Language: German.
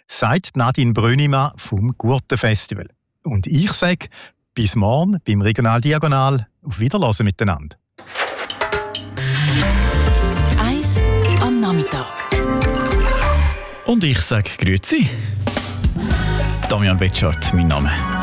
sagt Nadine Brönnimann vom Gurtenfestival. Und ich sage, bis morgen beim Regional Diagonal. Auf Wiederhören miteinander. Eis am Nachmittag. Und ich sage Grüezi. Damian Betschart, mein Name.